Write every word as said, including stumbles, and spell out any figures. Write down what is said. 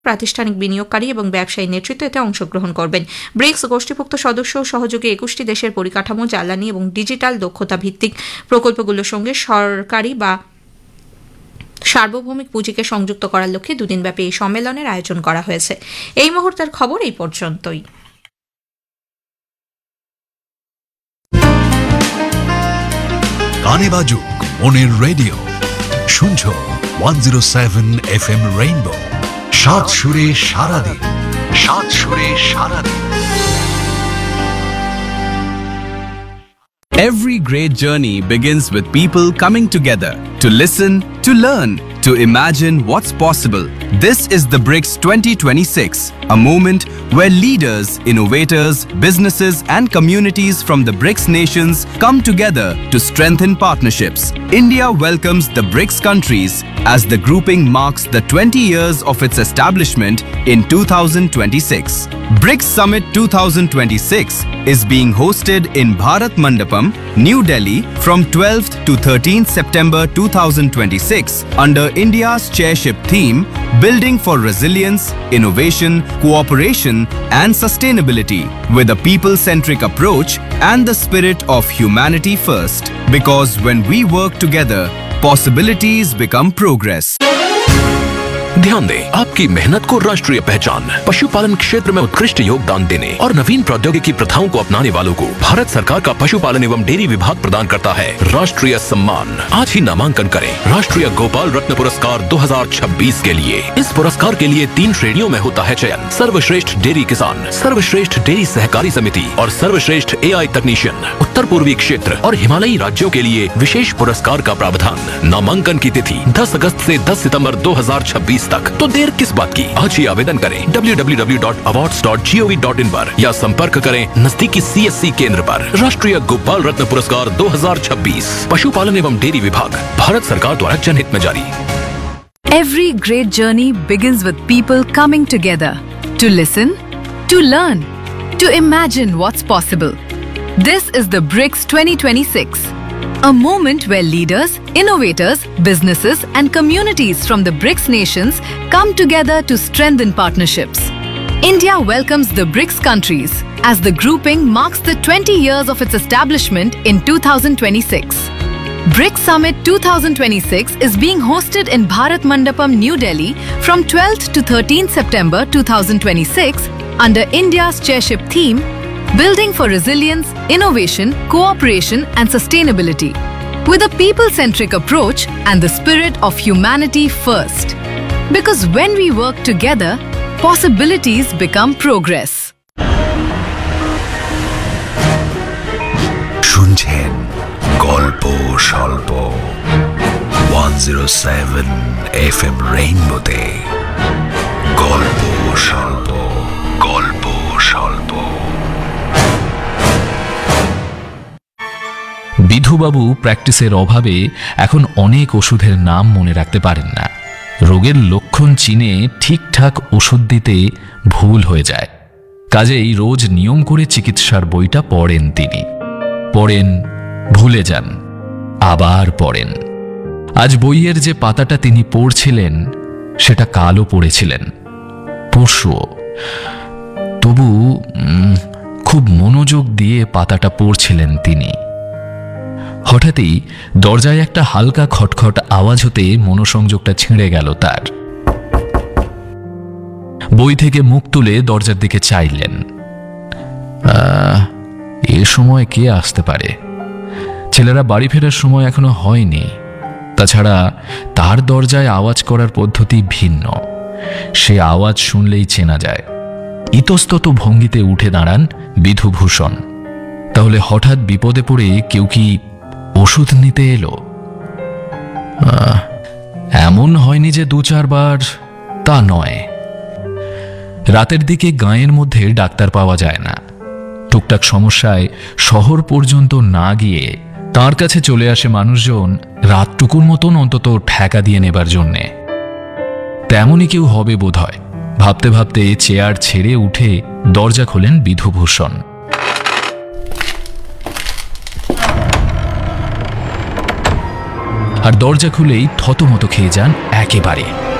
প্রাতিষ্ঠানিক বিনিয়োগকারী এবং ব্যবসায়ী নেতৃত্ব এতে অংশগ্রহণ করবেন। ব্রিক্স গোষ্ঠীভুক্ত সদস্য সহযোগী একুশটি দেশের পরিকাঠামো, জ্বালানি এবং ডিজিটাল দক্ষতা ভিত্তিক প্রকল্পগুলোর সঙ্গে সরকারি বা সার্বভৌমিক পুঁজিকে সংযুক্ত করার লক্ষ্যে দুদিনব্যাপী এই সম্মেলনের আয়োজন করা হয়েছে। এই মুহূর্তের খবর এই পর্যন্তই। গানে বাজুক মনের রেডিও, শুনছো one zero seven F M rainbow. সাত সুরে সারাদিন, সাত সুরে সারাদিন। Every great journey begins with people coming together to listen, to learn, to imagine what's possible. This is the BRICS twenty twenty-six, a moment where leaders, innovators, businesses and communities from the BRICS nations come together to strengthen partnerships. India welcomes the BRICS countries as the grouping marks the twenty years of its establishment in two thousand twenty-six. BRICS Summit twenty twenty-six is being hosted in Bharat Mandapam, New Delhi from twelfth to thirteenth September two thousand twenty-six under India's chairship theme, Building for Resilience, Innovation, Cooperation and Sustainability, with a people-centric approach and the spirit of humanity first. Because when we work together, possibilities become progress. ध्यान दें, आपकी मेहनत को राष्ट्रीय पहचान, पशुपालन क्षेत्र में उत्कृष्ट योगदान देने और नवीन प्रौद्योगिकी प्रथाओं को अपनाने वालों को भारत सरकार का पशुपालन एवं डेयरी विभाग प्रदान करता है राष्ट्रीय सम्मान। आज ही नामांकन करें राष्ट्रीय गोपाल रत्न पुरस्कार दो हज़ार छब्बीस के लिए। इस पुरस्कार के लिए तीन श्रेणियों में होता है चयन: सर्वश्रेष्ठ डेयरी किसान, सर्वश्रेष्ठ डेयरी सहकारी समिति और सर्वश्रेष्ठ एआई तकनीशियन। उत्तर पूर्वी क्षेत्र और हिमालयी राज्यों के लिए विशेष पुरस्कार का प्रावधान। नामांकन की तिथि दस अगस्त से दस सितंबर दो हज़ार छब्बीस तक। तो देर किस बात की, आज ही आवेदन करें W W W dot awards dot G O V dot in पर या संपर्क करें नजदीकी सी एस सी केंद्र पर। राष्ट्रीय गोपाल रत्न पुरस्कार दो हज़ार छब्बीस पशुपालन एवं डेयरी विभाग, भारत सरकार द्वारा जनहित में जारी। Every great journey begins with people coming together to listen, to learn, to imagine what's possible. This is the BRICS twenty twenty-six. A moment where leaders, innovators, businesses and communities from the BRICS nations come together to strengthen partnerships. India welcomes the BRICS countries as the grouping marks the twenty years of its establishment in two thousand twenty-six. BRICS Summit twenty twenty-six is being hosted in Bharat Mandapam, New Delhi from twelfth to thirteenth September two thousand twenty-six under India's chairship theme, Building for Resilience, Innovation, Cooperation and Sustainability, with a people-centric approach and the spirit of humanity first. Because when we work together, possibilities become progress. শুনছেন গল্প স্বল্প one zero seven F M রেইনবোতে। গল্প স্বল্প, গল্প স্বল্প। বিধুবাবু প্র্যাকটিসের অভাবে এখন অনেক ওষুধের নাম মনে রাখতে পারেন না। রোগের লক্ষণ চিনে ঠিকঠাক ওষুধ দিতে ভুল হয়ে যায়। কাজেই রোজ নিয়ম করে চিকিৎসার বইটা পড়েন তিনি। পড়েন, ভুলে যান, আবার পড়েন। আজ বইয়ের যে পাতাটা তিনি পড়ছিলেন সেটা কালও পড়েছিলেন, পরশুও। তবু খুব মনোযোগ দিয়ে পাতাটা পড়ছিলেন তিনি। হঠাৎই দরজায় একটা হালকা খটখট আওয়াজ হতে মনোসংযোগটা ছিঁড়ে গেল তার। বই থেকে মুখ তুলে দরজার দিকে চাইলেন। এ সময় কে আসতে পারে? ছেলেরা বাড়ি ফেরার সময় এখনো হয়নি। তাছাড়া তার দরজায় আওয়াজ করার পদ্ধতি ভিন্ন, সে আওয়াজ শুনলেই চেনা যায়। ইতস্তত ভঙ্গিতে উঠে দাঁড়ান বিধুভূষণ। তাহলে হঠাৎ বিপদে পড়ে কেউ কি ওষুধ নিতে এলো? এমন হয়নি যে দু চারবার, তা নয়। রাতের দিকে গাঁয়ের মধ্যে ডাক্তার পাওয়া যায় না। টুকটাক সমস্যায় শহর পর্যন্ত না গিয়ে তার কাছে চলে আসে মানুষজন রাতটুকুর মতন অন্তত ঠেকা দিয়ে নেবার জন্যে। তেমনই কেউ হবে বোধ হয়। ভাবতে ভাবতে চেয়ার ছেড়ে উঠে দরজা খোলেন বিধুভূষণ। আর দরজা খুলেই থতমত খেয়ে যান একেবারে।